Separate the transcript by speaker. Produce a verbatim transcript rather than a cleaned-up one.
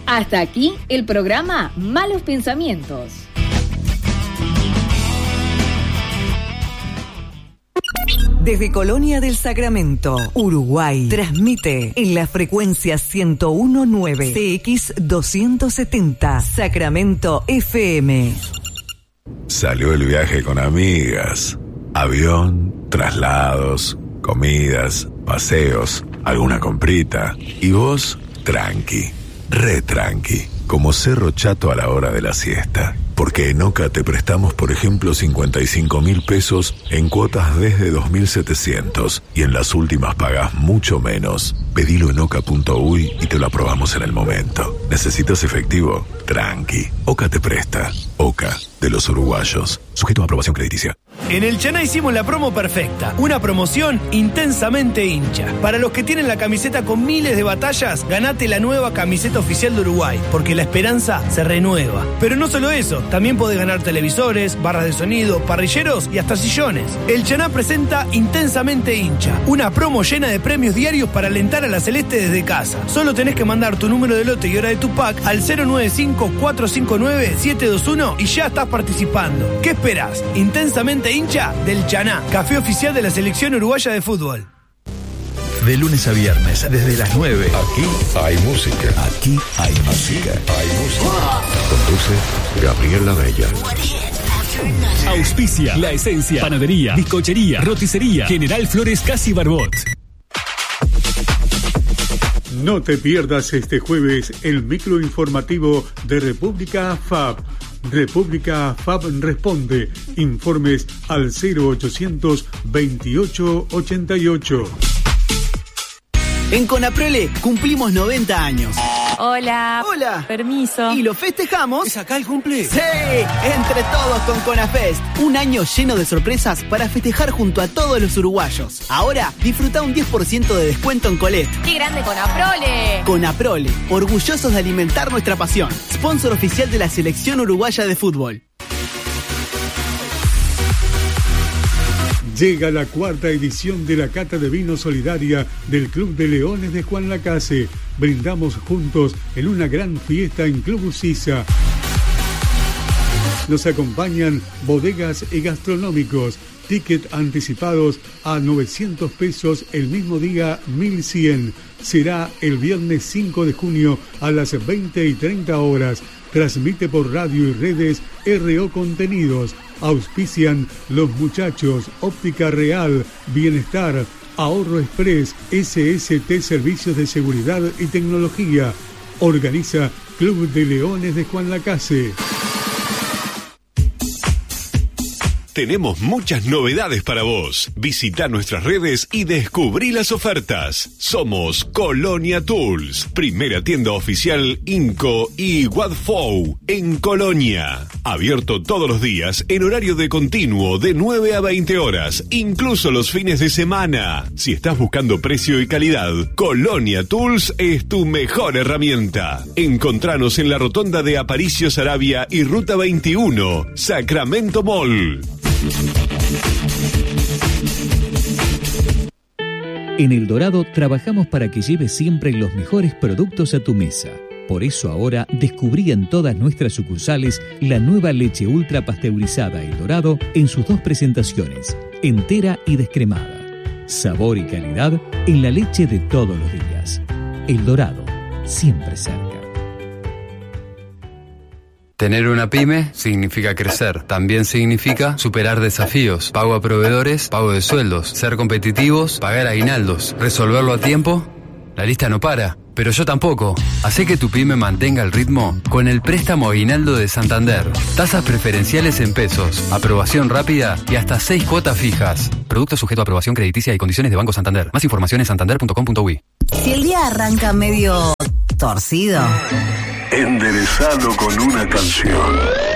Speaker 1: Hasta aquí el programa Malos Pensamientos.
Speaker 2: Desde Colonia del Sacramento, Uruguay, transmite en la frecuencia ciento uno punto nueve C X doscientos setenta, Sacramento F M.
Speaker 3: Salió el viaje con amigas. Avión, traslados, comidas, paseos, alguna comprita. Y vos, tranqui, re tranqui, como Cerro Chato a la hora de la siesta. Porque en Oca te prestamos, por ejemplo, cincuenta y cinco mil pesos en cuotas desde dos mil setecientos y en las últimas pagás mucho menos. Pedilo en oca punto uy y te lo aprobamos en el momento. ¿Necesitas efectivo? Tranqui. Oca te presta. Oca, de los uruguayos. Sujeto a aprobación crediticia.
Speaker 4: En el Chaná hicimos la promo perfecta, una promoción intensamente hincha. Para los que tienen la camiseta con miles de batallas, ganate la nueva camiseta oficial de Uruguay, porque la esperanza se renueva. Pero no solo eso, también podés ganar televisores, barras de sonido, parrilleros y hasta sillones. El Chaná presenta Intensamente hincha, una promo llena de premios diarios para alentar a la Celeste desde casa. Solo tenés que mandar tu número de lote y hora de tu pack al cero nueve cinco, cuatro cinco nueve, siete dos uno y ya estás participando. ¿Qué esperás? Intensamente hincha del Chaná, café oficial de la selección uruguaya de fútbol.
Speaker 5: De lunes a viernes, desde las nueve.
Speaker 3: Aquí hay música.
Speaker 5: Aquí hay música.
Speaker 3: Hay música. Conduce Gabriela Bella.
Speaker 6: Auspicia La Esencia, panadería, bizcochería, roticería, General Flores Casi Barbot.
Speaker 7: No te pierdas este jueves el microinformativo de República F A B. República F A B responde. Informes al cero ochocientos veintiocho ochenta y ocho.
Speaker 8: En Conaprole cumplimos noventa años.
Speaker 9: Hola.
Speaker 8: Hola.
Speaker 9: Permiso.
Speaker 8: ¿Y lo festejamos?
Speaker 4: ¿Es acá el cumple?
Speaker 8: ¡Sí! Entre todos con Conafest. Un año lleno de sorpresas para festejar junto a todos los uruguayos. Ahora, disfruta un diez por ciento de descuento en Colette.
Speaker 9: ¡Qué grande Conaprole!
Speaker 8: Conaprole, orgullosos de alimentar nuestra pasión. Sponsor oficial de la Selección Uruguaya de Fútbol.
Speaker 7: Llega la cuarta edición de la Cata de Vino Solidaria del Club de Leones de Juan Lacase. Brindamos juntos en una gran fiesta en Club Ucisa. Nos acompañan bodegas y gastronómicos. Ticket anticipados a novecientos pesos, el mismo día mil cien. Será el viernes cinco de junio a las veinte y treinta horas. Transmite por radio y redes R O Contenidos. Auspician Los Muchachos, Óptica Real, Bienestar, Ahorro Express, S S T Servicios de Seguridad y Tecnología. Organiza Club de Leones de Juan Lacase.
Speaker 10: Tenemos muchas novedades para vos. Visita nuestras redes y descubrí las ofertas. Somos Colonia Tools, primera tienda oficial Inco y Wadfou en Colonia. Abierto todos los días en horario de continuo de nueve a veinte horas, incluso los fines de semana. Si estás buscando precio y calidad, Colonia Tools es tu mejor herramienta. Encontranos en la rotonda de Aparicio Saravia y Ruta veintiuno, Sacramento Mall.
Speaker 6: En El Dorado trabajamos para que lleves siempre los mejores productos a tu mesa. Por eso ahora descubrí en todas nuestras sucursales la nueva leche ultra pasteurizada El Dorado en sus dos presentaciones, entera y descremada. Sabor y calidad en la leche de todos los días. El Dorado, siempre cerca.
Speaker 11: Tener una pyme significa crecer. También significa superar desafíos, pago a proveedores, pago de sueldos, ser competitivos, pagar aguinaldos, resolverlo a tiempo. La lista no para, pero yo tampoco. Hacé que tu pyme mantenga el ritmo con el préstamo aguinaldo de Santander. Tasas preferenciales en pesos, aprobación rápida y hasta seis cuotas fijas. Producto sujeto a aprobación crediticia y condiciones de Banco Santander. Más información en santander punto com punto uy.
Speaker 2: Si el día arranca medio torcido,
Speaker 3: Enderezalo con una canción.